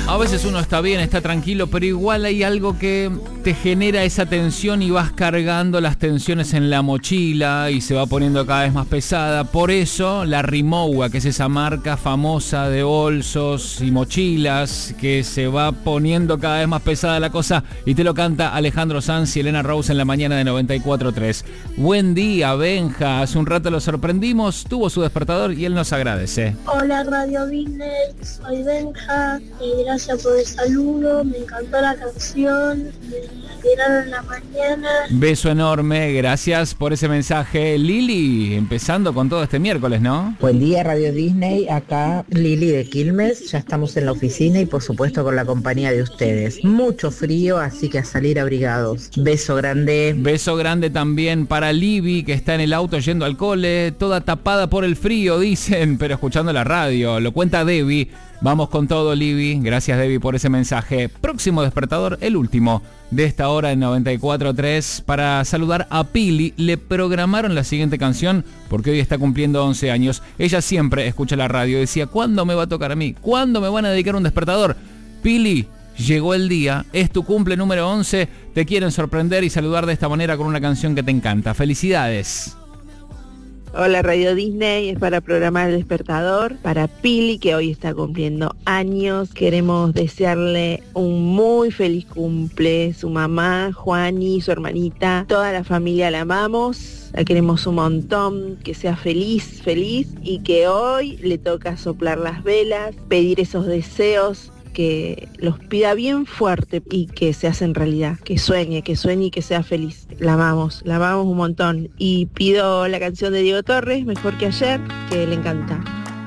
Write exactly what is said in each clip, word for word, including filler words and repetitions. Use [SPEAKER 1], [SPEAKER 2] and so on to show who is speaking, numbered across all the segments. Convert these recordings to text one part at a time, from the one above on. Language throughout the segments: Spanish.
[SPEAKER 1] A veces uno está bien, está tranquilo, pero igual hay algo que te genera esa tensión y vas cargando las tensiones en la mochila y se va poniendo cada vez más pesada. Por eso la Rimowa, que es esa marca famosa de bolsos y mochilas, que se va poniendo cada vez más pesada la cosa, y te lo canta Alejandro Sanz y Elena Rose en la mañana de noventa y cuatro tres. Buen día, Benja. Hace un rato lo sorprendimos, tuvo su despertador y él nos agradece.
[SPEAKER 2] Hola Radio Disney, soy Benja y gracias por el saludo, me encantó la canción, me tiraron en la mañana.
[SPEAKER 1] Beso enorme, gracias por ese mensaje. Lili, empezando con todo este miércoles, ¿no?
[SPEAKER 3] Buen día Radio Disney, acá Lili de Quilmes, ya estamos en la oficina y por supuesto con la compañía de ustedes. Mucho frío, así que a salir abrigados. Beso grande.
[SPEAKER 1] Beso grande también para Libby, que está en el auto yendo al cole, toda tapada por el frío, dicen, pero escuchando la radio. Lo cuenta Debbie. Vamos con todo, Libby. Gracias, Debbie, por ese mensaje. Próximo despertador, el último de esta hora en noventa y cuatro tres. Para saludar a Pili, le programaron la siguiente canción porque hoy está cumpliendo once años. Ella siempre escucha la radio y decía, ¿cuándo me va a tocar a mí? ¿Cuándo me van a dedicar un despertador? Pili, llegó el día, es tu cumple número once. Te quieren sorprender y saludar de esta manera con una canción que te encanta. ¡Felicidades!
[SPEAKER 4] Hola Radio Disney, es para programar el despertador, para Pili que hoy está cumpliendo años. Queremos desearle un muy feliz cumple, su mamá, Juani, su hermanita, toda la familia la amamos, la queremos un montón, que sea feliz, feliz y que hoy le toca soplar las velas, pedir esos deseos, que los pida bien fuerte y que se hacen realidad, que sueñe, que sueñe y que sea feliz. La amamos, la amamos un montón. Y pido la canción de Diego Torres, Mejor que ayer, que le encanta.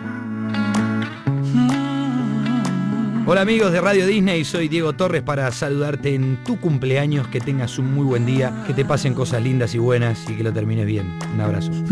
[SPEAKER 5] Hola amigos de Radio Disney, soy Diego Torres para saludarte en tu cumpleaños, que tengas un muy buen día, que te pasen cosas lindas y buenas y que lo termines bien. Un abrazo.